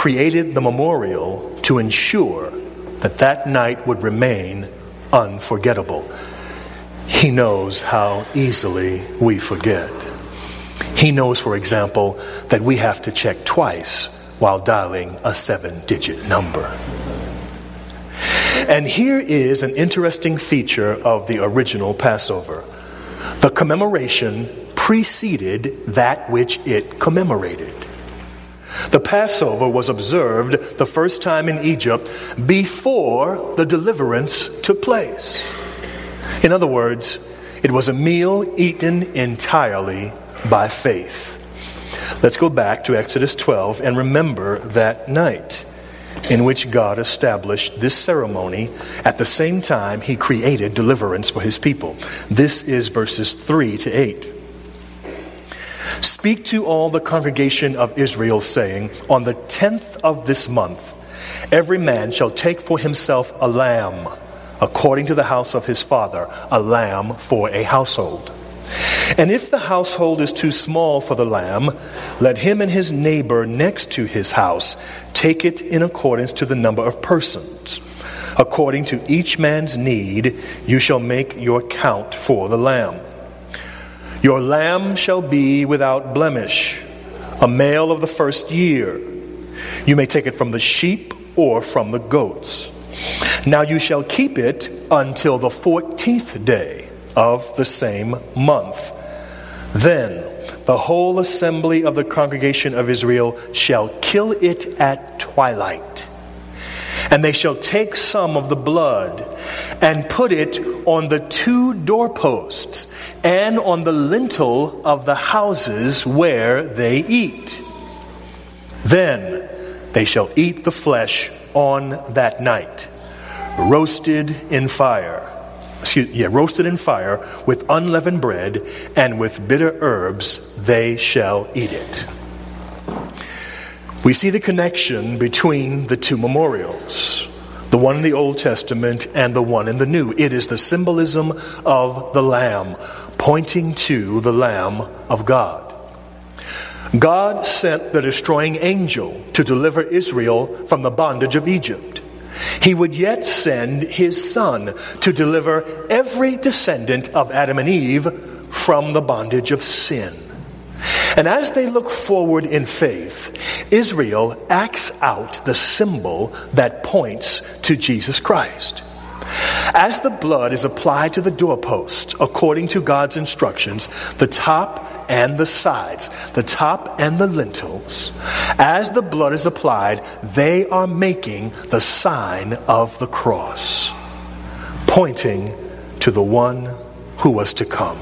created the memorial to ensure that that night would remain unforgettable. He knows how easily we forget. He knows, for example, that we have to check twice while dialing a 7-digit number. And here is an interesting feature of the original Passover. The commemoration preceded that which it commemorated. The Passover was observed the first time in Egypt before the deliverance took place. In other words, it was a meal eaten entirely by faith. Let's go back to Exodus 12 and remember that night in which God established this ceremony at the same time he created deliverance for his people. This is verses 3 to 8. Speak to all the congregation of Israel, saying, on the 10th of this month, every man shall take for himself a lamb, according to the house of his father, a lamb for a household. And if the household is too small for the lamb, let him and his neighbor next to his house take it in accordance to the number of persons. According to each man's need, you shall make your count for the lamb. Your lamb shall be without blemish, a male of the first year. You may take it from the sheep or from the goats. Now you shall keep it until the 14th day of the same month. Then the whole assembly of the congregation of Israel shall kill it at twilight. And they shall take some of the blood and put it on the 2 doorposts and on the lintel of the houses where they eat. Then they shall eat the flesh on that night, roasted in fire with unleavened bread, and with bitter herbs they shall eat it. We see the connection between the two memorials, the one in the Old Testament and the one in the New. It is the symbolism of the Lamb, pointing to the Lamb of God. God sent the destroying angel to deliver Israel from the bondage of Egypt. He would yet send his Son to deliver every descendant of Adam and Eve from the bondage of sin. And as they look forward in faith, Israel acts out the symbol that points to Jesus Christ. As the blood is applied to the doorpost, according to God's instructions, the top and the sides, the top and the lintels, as the blood is applied, they are making the sign of the cross, pointing to the one who was to come.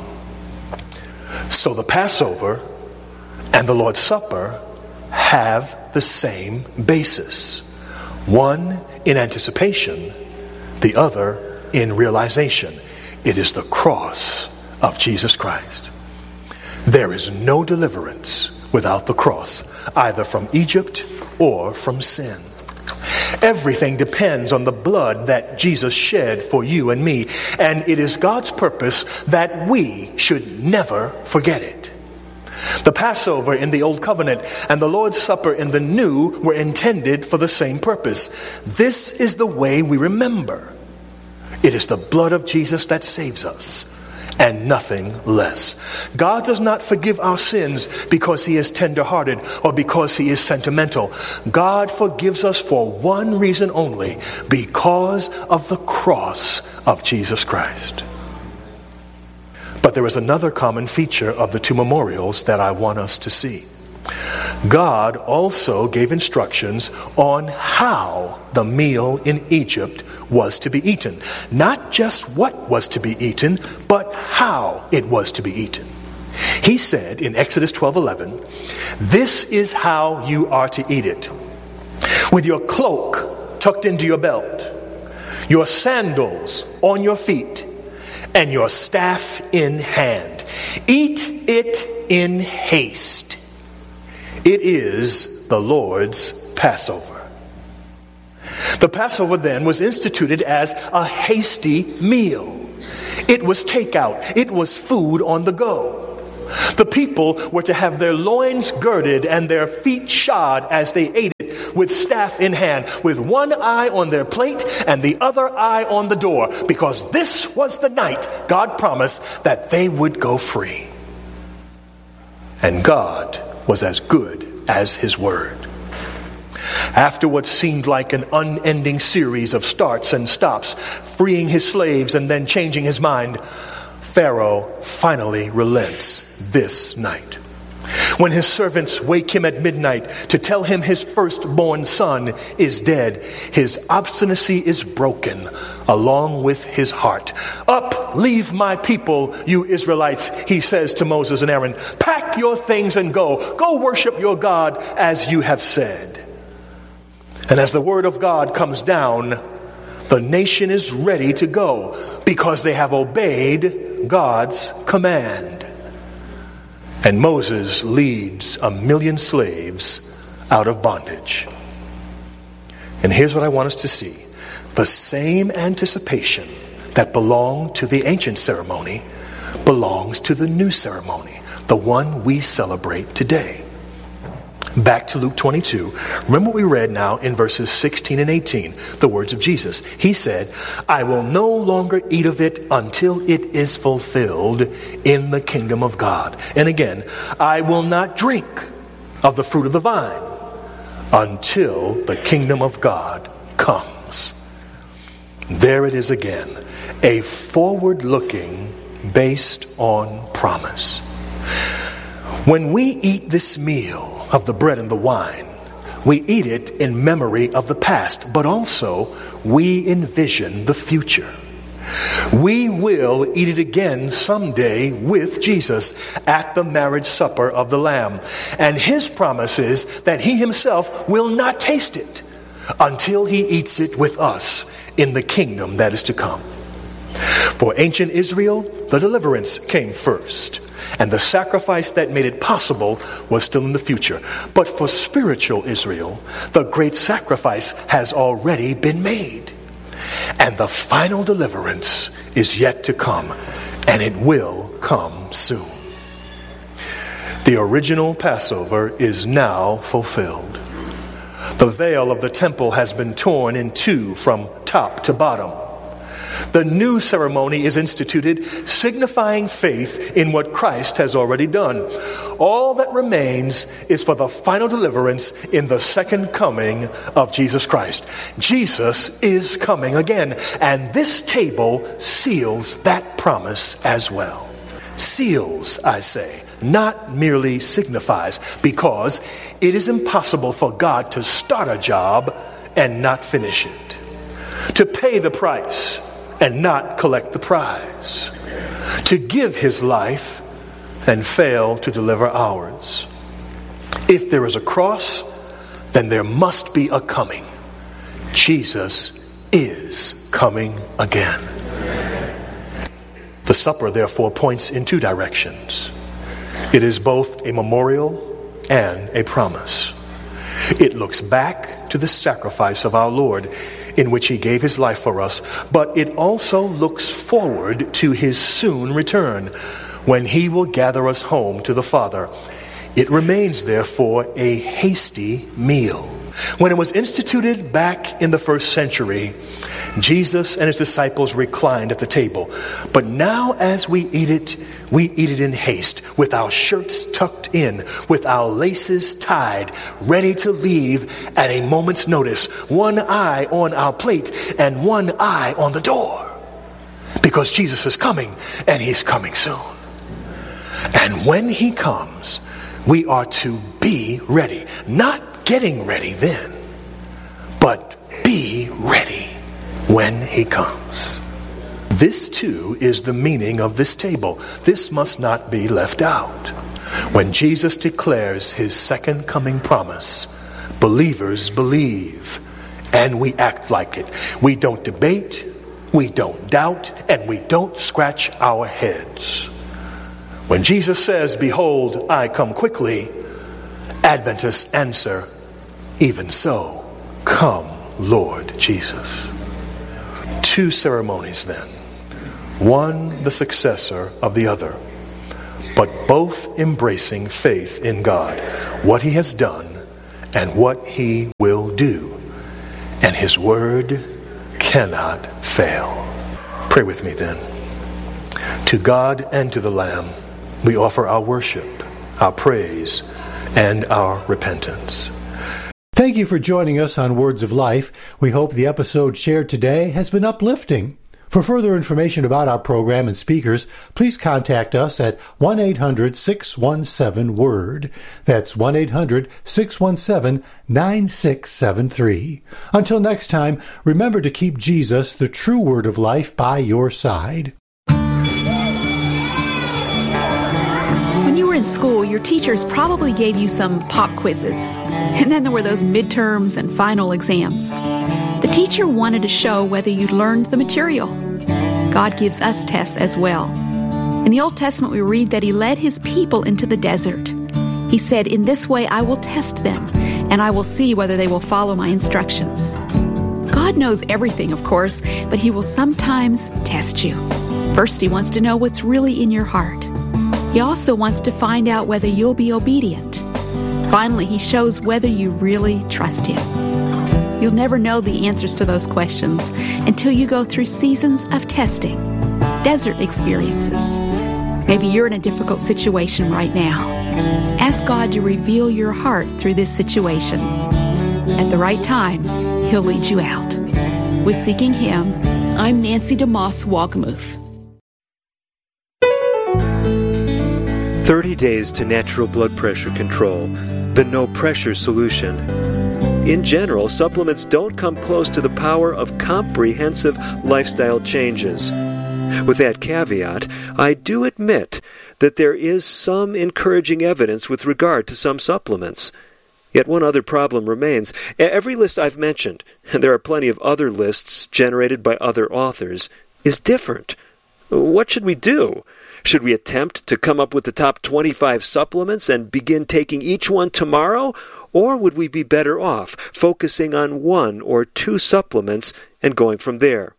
So the Passover and the Lord's Supper have the same basis. One in anticipation, the other in realization. It is the cross of Jesus Christ. There is no deliverance without the cross, either from Egypt or from sin. Everything depends on the blood that Jesus shed for you and me, and it is God's purpose that we should never forget it. The Passover in the Old Covenant and the Lord's Supper in the New were intended for the same purpose. This is the way we remember. It is the blood of Jesus that saves us, and nothing less. God does not forgive our sins because he is tender-hearted or because he is sentimental. God forgives us for one reason only, because of the cross of Jesus Christ. But there is another common feature of the two memorials that I want us to see. God also gave instructions on how the meal in Egypt was to be eaten. Not just what was to be eaten, but how it was to be eaten. He said in Exodus 12:11, "This is how you are to eat it. With your cloak tucked into your belt, your sandals on your feet, and your staff in hand. Eat it in haste. It is the Lord's Passover." The Passover then was instituted as a hasty meal. It was takeout. It was food on the go. The people were to have their loins girded and their feet shod as they ate it, with staff in hand, with one eye on their plate and the other eye on the door, because this was the night God promised that they would go free. And God was as good as his word. After what seemed like an unending series of starts and stops, freeing his slaves and then changing his mind, Pharaoh finally relents this night. When his servants wake him at midnight to tell him his firstborn son is dead, his obstinacy is broken along with his heart. Up, leave my people, you Israelites, he says to Moses and Aaron. Pack your things and go. Go worship your God as you have said. And as the word of God comes down, the nation is ready to go because they have obeyed God's command. And Moses leads 1 million slaves out of bondage. And here's what I want us to see. The same anticipation that belonged to the ancient ceremony belongs to the new ceremony, the one we celebrate today. Back to Luke 22. Remember what we read now in verses 16 and 18, the words of Jesus. He said, I will no longer eat of it until it is fulfilled in the kingdom of God. And again, I will not drink of the fruit of the vine until the kingdom of God comes. There it is again, a forward-looking based on promise. When we eat this meal of the bread and the wine, we eat it in memory of the past, but also we envision the future. We will eat it again someday with Jesus at the marriage supper of the Lamb. And his promise is that he himself will not taste it until he eats it with us in the kingdom that is to come. For ancient Israel, the deliverance came first. And the sacrifice that made it possible was still in the future. But for spiritual Israel, the great sacrifice has already been made. And the final deliverance is yet to come. And it will come soon. The original Passover is now fulfilled. The veil of the temple has been torn in two from top to bottom. The new ceremony is instituted, signifying faith in what Christ has already done. All that remains is for the final deliverance in the second coming of Jesus Christ. Jesus is coming again, and this table seals that promise as well. Seals, I say, not merely signifies, because it is impossible for God to start a job and not finish it, to pay the price and not collect the prize, to give his life and fail to deliver ours. If there is a cross, then there must be a coming. Jesus is coming again. The supper, therefore, points in two directions. It is both a memorial and a promise. It looks back to the sacrifice of our Lord, in which he gave his life for us, but it also looks forward to his soon return, when he will gather us home to the Father. It remains, therefore, a hasty meal. When it was instituted back in the first century, Jesus and his disciples reclined at the table. But now as we eat it in haste, with our shirts tucked in, with our laces tied, ready to leave at a moment's notice, one eye on our plate and one eye on the door. Because Jesus is coming, and he's coming soon. And when he comes, we are to be ready. Not getting ready then, but be ready when he comes. This too is the meaning of this table. This must not be left out. When Jesus declares his second coming promise, believers believe, and we act like it. We don't debate, we don't doubt, and we don't scratch our heads. When Jesus says, "Behold, I come quickly," Adventists answer, "Even so, come, Lord Jesus." Two ceremonies then, one the successor of the other, but both embracing faith in God, what he has done and what he will do. And his word cannot fail. Pray with me then. To God and to the Lamb, we offer our worship, our praise, and our repentance. Thank you for joining us on Words of Life. We hope the episode shared today has been uplifting. For further information about our program and speakers, please contact us at 1-800-617-WORD. That's 1-800-617-9673. Until next time, remember to keep Jesus, the true Word of Life, by your side. When you were in school, your teachers probably gave you some pop quizzes. And then there were those midterms and final exams. The teacher wanted to show whether you'd learned the material. God gives us tests as well. In the Old Testament, we read that He led His people into the desert. He said, "In this way I will test them, and I will see whether they will follow my instructions." God knows everything, of course, but He will sometimes test you. First, He wants to know what's really in your heart. He also wants to find out whether you'll be obedient. Finally, He shows whether you really trust Him. You'll never know the answers to those questions until you go through seasons of testing, desert experiences. Maybe you're in a difficult situation right now. Ask God to reveal your heart through this situation. At the right time, He'll lead you out. With Seeking Him, I'm Nancy DeMoss Walgemuth. 30 Days to Natural Blood Pressure Control, the No Pressure Solution. In general, supplements don't come close to the power of comprehensive lifestyle changes. With that caveat, I do admit that there is some encouraging evidence with regard to some supplements. Yet one other problem remains. Every list I've mentioned, and there are plenty of other lists generated by other authors, is different. What should we do? Should we attempt to come up with the top 25 supplements and begin taking each one tomorrow? Or would we be better off focusing on one or two supplements and going from there?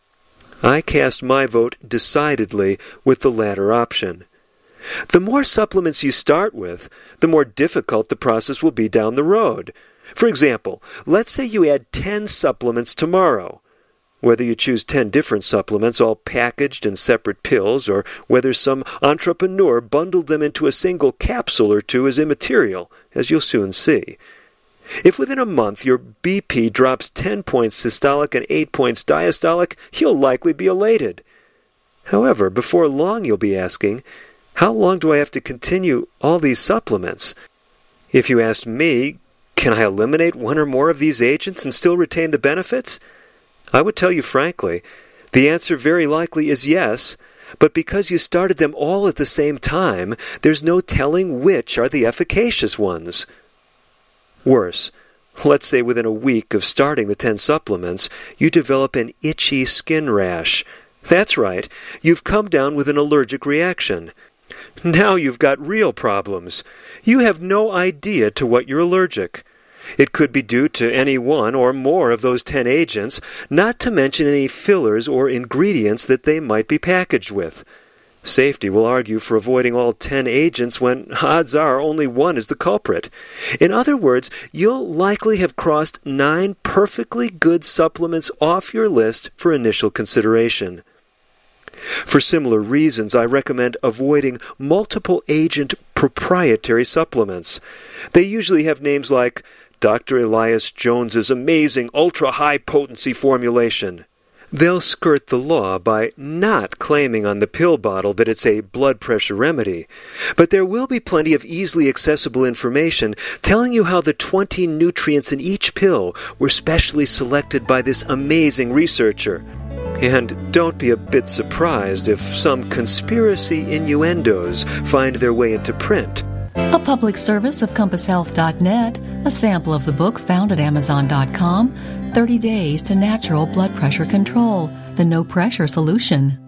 I cast my vote decidedly with the latter option. The more supplements you start with, the more difficult the process will be down the road. For example, let's say you add 10 supplements tomorrow. Whether you choose 10 different supplements all packaged in separate pills, or whether some entrepreneur bundled them into a single capsule or two is immaterial, as you'll soon see. If within a month your BP drops 10 points systolic and 8 points diastolic, you'll likely be elated. However, before long you'll be asking, how long do I have to continue all these supplements? If you asked me, can I eliminate one or more of these agents and still retain the benefits? I would tell you frankly, the answer very likely is yes, but because you started them all at the same time, there's no telling which are the efficacious ones. Worse, let's say within a week of starting the 10 supplements, you develop an itchy skin rash. That's right, you've come down with an allergic reaction. Now you've got real problems. You have no idea to what you're allergic. It could be due to any one or more of those 10 agents, not to mention any fillers or ingredients that they might be packaged with. Safety will argue for avoiding all 10 agents when odds are only one is the culprit. In other words, you'll likely have crossed 9 perfectly good supplements off your list for initial consideration. For similar reasons, I recommend avoiding multiple agent proprietary supplements. They usually have names like Dr. Elias Jones's amazing ultra-high potency formulation. They'll skirt the law by not claiming on the pill bottle that it's a blood pressure remedy. But there will be plenty of easily accessible information telling you how the 20 nutrients in each pill were specially selected by this amazing researcher. And don't be a bit surprised if some conspiracy innuendos find their way into print. A public service of CompassHealth.net, a sample of the book found at Amazon.com, 30 Days to Natural Blood Pressure Control, the No Pressure Solution.